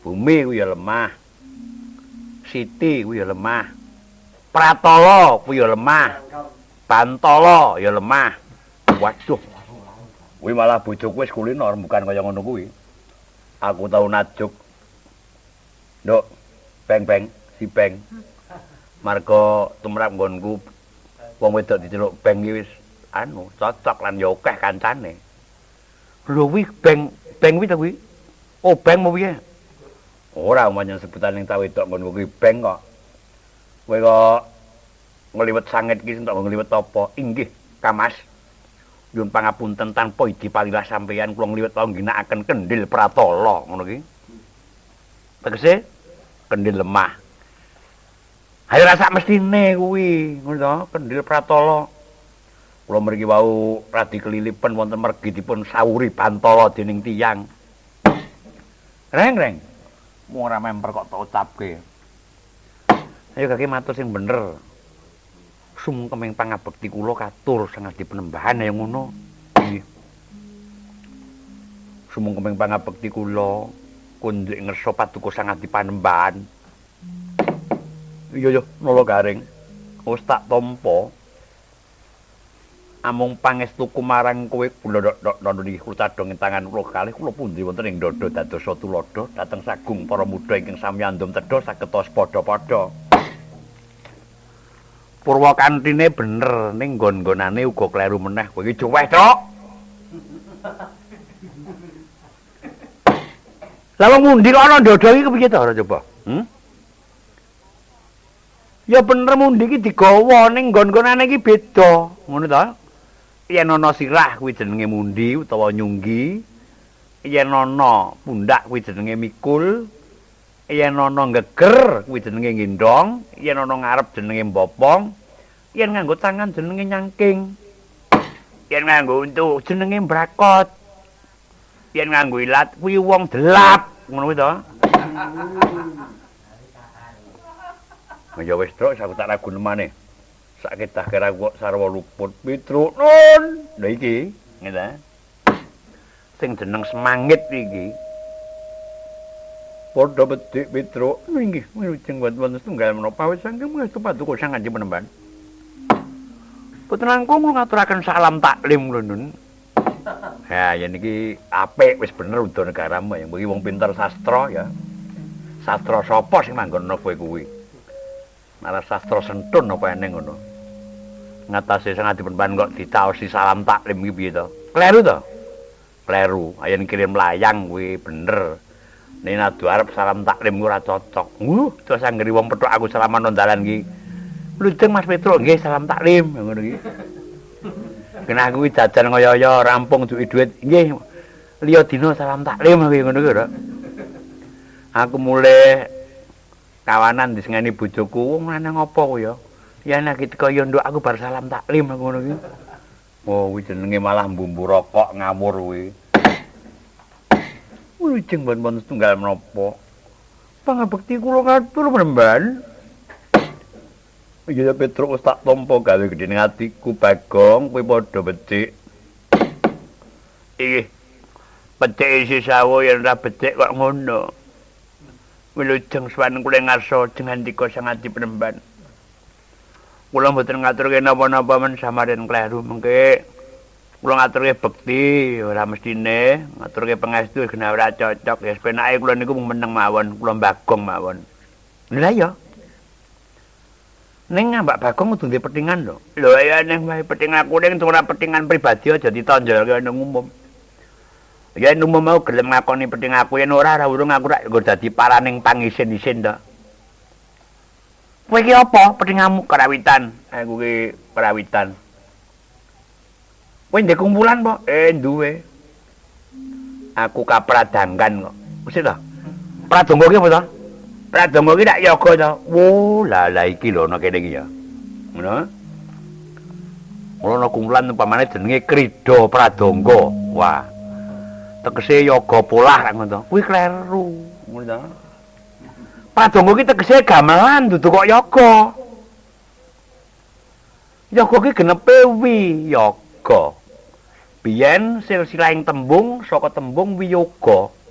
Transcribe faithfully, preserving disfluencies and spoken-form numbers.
Bumi kuwi ya lemah. Siti kuwi ya lemah. Pratala kuwi ya lemah. Bantala ya lemah. Waduh. Kuwi malah bojoku wis kuliner bukan kaya ngono kuwi. Aku tau najuk. Nduk, Beng-beng, si Beng. Marga tumrap nggonku wong wedok diceluk Beng iki wis anu, cocok lan ya akeh kancane. Lho kuwi Beng, Beng kuwi ta kuwi? Oh, Beng mau piye? Ora umane sebutan ning ta wedok nggonku kuwi Beng kok. Kowe kok ngliwet sangit iki entuk ngliwet apa? Inggih, Kamas. Nyuwun pangapunten tanpa idi palilah sampeyan kula ngliwet wae ngginakaken kendhil pratala ngono ki. Tegese kendhil lemah. Ayo rasa mestine kuwi, ngono to, kendhil pratala. Kula mriki wau radi kelilipen wonten mergi dipun sawuri Bantala dening tiyang. Reng-reng. Wong ora memper kok tak ucapke. Ayo kaki matur sing bener. Sumkeming pangabekti kula katur sangadi penembahan ya ngono. Nggih. Sumkeming pangabekti kula kundhik ngersa paduka sangadi panembahan. Iya yo nala garing. Wis tak tampa. Amung pangestuku marang kowe kula ndok niki kula cadhong tangan kula kalih kula pundi wonten ing dada dados tuladha dhateng sagung para muda ingkang sami andum tedha saged tos padha-padha. Purwakantine bener ning nggon-nggonane uga kleru meneh kowe iki cuweh, Truk. Lah wong mundi kok ana ndodho iki kepiye to ora coba? Hm? Ya bener mundi iki digawa ning nggon-nggonane iki beda, ngono to? Yen ana sirah kuwi jenenge mundi utawa nyunggi. Yen ana pundak kuwi jenenge mikul. Yen ana geger kuwi jenenge ngendong, yen ana ngarep jenenge mbopong, yen nganggo tangan jenenge nyangking. Yen nganggo untu jenenge mbrakot. Yen nganggo ilat kuwi wong delap, ngono kuwi to. Ya wis, Truk, aku tak ragu nemane. Sak kedah kira kok sarwa luput Pitruk nun. Lha iki, ngene. Sing jeneng semangit iki. Padha becik Pitruk. Inggih, wilujeng wonten setunggal menapa wis saking mestu paduka sang Kanjeng Panembahan. Putra langkung ngaturaken salam taklim lho nun. Ha, yen iki apik wis bener udo negaramu ya. Kuwi wong pinter sastra ya. Sastra sapa sing manggono kowe kuwi? Malah sastra sentun apa eneng ngono. Ngatasi sang Kanjeng Panembahan kok ditaosi salam taklim iki piye to? Kleru to? Kleru. Ayen kirim layang kuwi bener. Nek adu arep salam taklim ora cocok. Uh, terus anggere wong petuk aku salaman nang dalan iki. Lujeng Mas Petruk nggih salam taklim ngono iki. Kena aku iki jajan ngoyo-oyo rampung duit duit nggih. Liya dina salam taklim kuwi ngono kuwi, aku mulai kawanan disengani bojoku, wong lanang apa ku ya? Ya nek kaya nduk aku bar salam taklim aku ngono iki. Oh, kuwi jenenge malah mbumbu rokok ngamur kuwi. Wilujeng bon-bon setunggal menapa. Pangabekti kula ngatur Panembahan. Ya Petruk wis tak tampa gawe gedene atiku Bagong kowe padha becik. Iki becik isi sawo yen ora becik kok ngono. Wilujeng swan kula ngarsa jeneng dika sang adi Panembahan. Kula mboten ngaturke napa-napa men samaren kleru mengke kula ngaturke bekti ora mestine ngaturke pangestu gena ora cocok ya penake kula niku mung meneng mawon kula Bagong mawon. Lha ya. Ning Mbak Bagong kudu ndek petingan lho. Lho ya ning petingan aku ning ora petingan pribadi aja ditonjolke nang umum. Ya umum mau gelem ngakoni petingan aku yen ora ora urung aku rak nggo dadi paraning pangisin-isin to. Kowe iki apa petinganmu karawitan? Aku ki karawitan. Kowe ndek kumpulan po? Eh duwe. Aku kapradangkan kok. Wis to. Pradonga ki apa to? Pradonga ki tak yoga to. Wo, lah lah iki lho ana kene iki ya. Ngono. Ora ana kumpulan umpamane jenenge Krida Pradonga. Wah. Tegese yoga polah ngono to. Kuwi kleru. Ngono to. Pradonga ki tegese gamelan dudu kok yoga. Yoga ki genepe wi yoga. Biyen silsilah tembung saka tembung wiyoga.